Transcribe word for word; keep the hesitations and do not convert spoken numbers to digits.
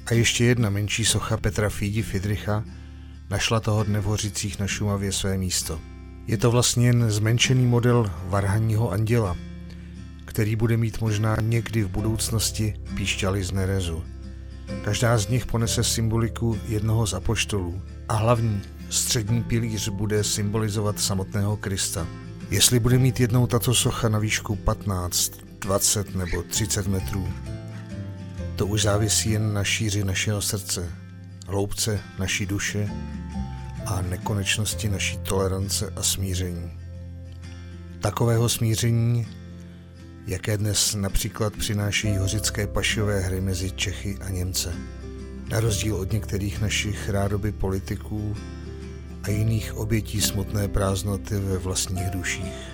A ještě jedna menší socha Petra Fídi Fidricha našla toho dne v Hořicích na Šumavě své místo. Je to vlastně jen zmenšený model varhanního anděla, který bude mít možná někdy v budoucnosti píšťaly z nerezu. Každá z nich ponese symboliku jednoho z apoštolů a hlavní střední pilíř bude symbolizovat samotného Krista. Jestli bude mít jednou tato socha na výšku patnáct, dvacet nebo třicet metrů, to už závisí jen na šíři našeho srdce, hloubce naší duše a nekonečnosti naší tolerance a smíření. Takového smíření, jaké dnes například přinášejí hořické pašiové hry mezi Čechy a Němce, na rozdíl od některých našich rádoby politiků a jiných obětí smutné prázdnoty ve vlastních duších.